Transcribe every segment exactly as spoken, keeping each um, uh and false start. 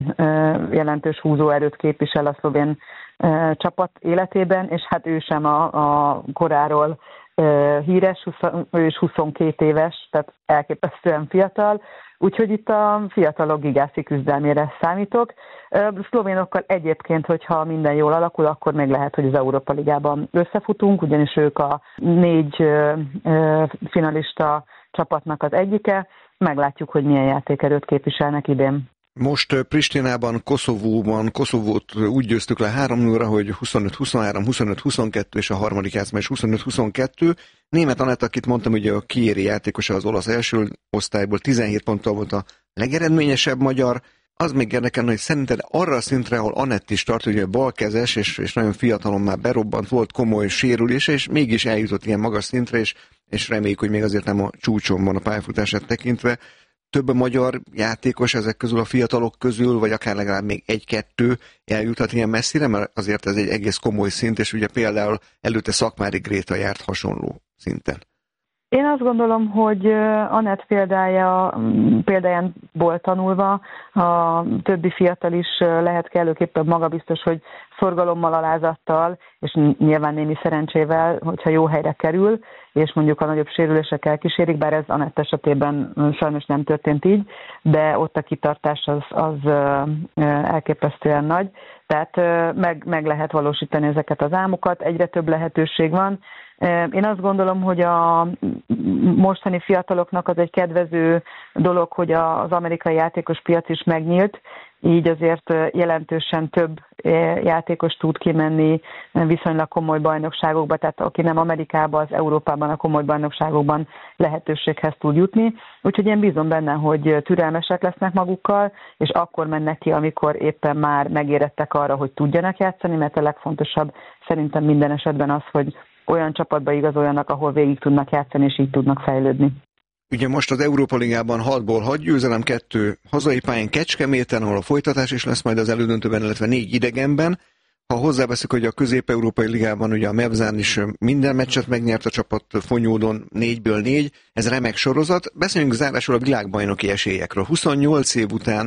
jelentős húzóerőt képvisel a szlovén csapat életében, és hát ő sem a, a koráról híres, ő is huszonkét éves, tehát elképesztően fiatal, úgyhogy itt a fiatalok gigászi küzdelmére számítok. Szlovénokkal egyébként, hogyha minden jól alakul, akkor még lehet, hogy az Európa Ligában összefutunk, ugyanis ők a négy finalista csapatnak az egyike. Meglátjuk, hogy milyen játékerőt képviselnek idén. Most Pristinában, Koszovóban, Koszovót úgy győztük le három nullra, hogy huszonöt huszonhárom, huszonöt huszonkettő, és a harmadik játszma is huszonöt huszonkettő. Németh Anett, akit mondtam, ugye a Chieri játékosa az olasz első osztályból, tizenhét ponttal volt a legeredményesebb magyar. Az még érdekelne, hogy szerinted arra a szintre, ahol Anett is tart, ugye balkezes, és, és nagyon fiatalon már berobbant, volt komoly sérülése, és mégis eljutott ilyen magas szintre, és, és reméljük, hogy még azért nem a csúcson van a pályafutását tekintve. Több a magyar játékos ezek közül a fiatalok közül, vagy akár legalább még egy-kettő eljuthat ilyen messzire, mert azért ez egy egész komoly szint, és ugye például előtte Szakmári Gréta járt hasonló szinten. Én azt gondolom, hogy Anett példája, példájából tanulva a többi fiatal is lehet kellőképpen magabiztos, hogy szorgalommal, alázattal, és nyilván némi szerencsével, hogyha jó helyre kerül, és mondjuk a nagyobb sérülések elkísérik, bár ez Anett esetében sajnos nem történt így, de ott a kitartás az, az elképesztően nagy. Tehát meg, meg lehet valósítani ezeket az álmokat, egyre több lehetőség van. Én azt gondolom, hogy a mostani fiataloknak az egy kedvező dolog, hogy az amerikai játékos piac is megnyílt, így azért jelentősen több játékos tud kimenni viszonylag komoly bajnokságokba, tehát aki nem Amerikában, az Európában, a komoly bajnokságokban lehetőséghez tud jutni. Úgyhogy én bízom benne, hogy türelmesek lesznek magukkal, és akkor mennek ki, amikor éppen már megérettek arra, hogy tudjanak játszani, mert a legfontosabb szerintem minden esetben az, hogy olyan csapatba igazoljanak, ahol végig tudnak játszani, és így tudnak fejlődni. Ugye most az Európa Ligában hatból hat győzelem, kettő hazai pályán Kecskeméten, ahol a folytatás is lesz majd az elődöntőben, illetve négy idegenben. Ha hozzáveszünk, hogy a Közép-Európai Ligában ugye a Mevzán is minden meccset megnyert a csapat Fonyódon négyből négy, ez remek sorozat. Beszéljünk zárásul a világbajnoki esélyekről. huszonnyolc év után,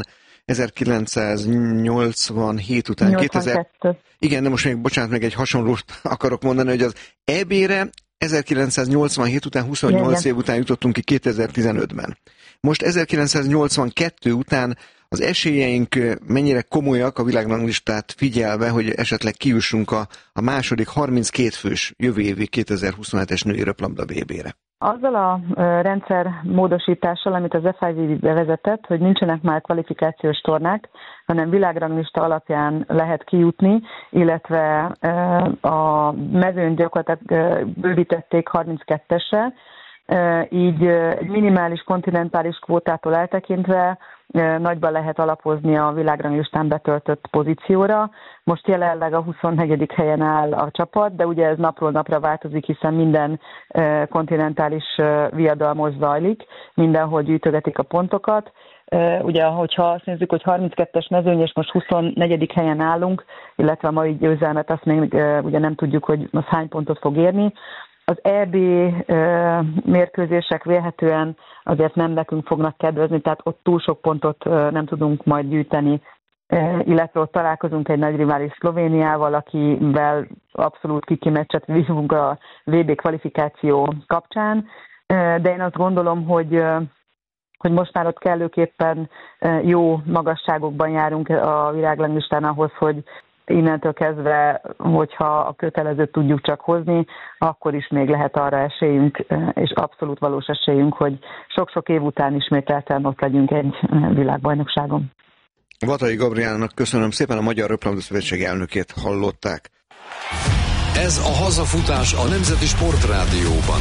ezerkilencszáznyolcvanhét után, nyolcvankettő. kétezer... Igen, de most még, bocsánat, még egy hasonlót akarok mondani, hogy az é bé-re ezerkilencszáznyolcvanhét után, huszonnyolc igen. év után jutottunk ki kétezer-tizenötben. Most ezerkilencszáznyolcvankettő után az esélyeink mennyire komolyak a világranglistát figyelve, hogy esetleg kijussunk a, a második harminckét fős jövő évi kétezer-huszonhetes női röplabda bé bé-re? Azzal a rendszer módosítással, amit az ef i vé bevezetett, hogy nincsenek már kvalifikációs tornák, hanem világranglista alapján lehet kijutni, illetve a mezőn gyakorlatilag bővítették harminckettesre, így egy minimális kontinentális kvótától eltekintve nagyban lehet alapozni a világranglistán betöltött pozícióra. Most jelenleg a huszonnegyedik helyen áll a csapat, de ugye ez napról napra változik, hiszen minden kontinentális viadalmos zajlik, mindenhol gyűjtögetik a pontokat. Ugye, hogyha azt nézzük, hogy harminckettes mezőny, és most huszonnegyedik helyen állunk, illetve a mai győzelmet, azt még ugye nem tudjuk, hogy az hány pontot fog érni. Az é bé mérkőzések vélhetően azért nem nekünk fognak kedvezni, tehát ott túl sok pontot nem tudunk majd gyűjteni, illetve ott találkozunk egy nagy rivális Szlovéniával, akivel abszolút kiki meccset vívunk a vé bé kvalifikáció kapcsán, de én azt gondolom, hogy hogy most már ott kellőképpen jó magasságokban járunk a világranglistán ahhoz, hogy innentől kezdve, hogyha a kötelezőt tudjuk csak hozni, akkor is még lehet arra esélyünk, és abszolút valós esélyünk, hogy sok-sok év után ismételten ott legyünk egy világbajnokságon. Vatai Gabrielnak köszönöm szépen, a Magyar Röplabda Szövetség elnökét hallották. Ez a hazafutás a Nemzeti Sportrádióban.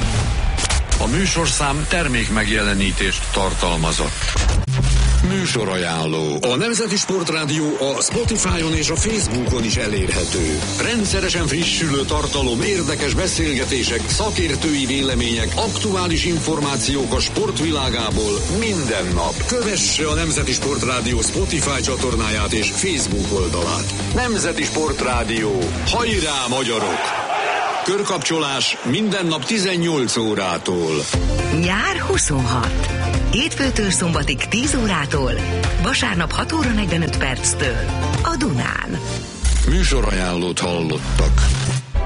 A műsorszám termék megjelenítést tartalmazott. Műsorajánló. A Nemzeti Sportrádió a Spotify-on és a Facebookon is elérhető. Rendszeresen frissülő tartalom, érdekes beszélgetések, szakértői vélemények, aktuális információk a sportvilágából minden nap. Kövesse a Nemzeti Sportrádió Spotify csatornáját és Facebook oldalát. Nemzeti Sportrádió. Hajrá, magyarok! Körkapcsolás minden nap tizennyolc órától. Nyár huszonhat. Hétfőtől szombatig tíz órától, vasárnap hat óra negyvenöt perctől a Dunán. Műsorajánlót hallottak.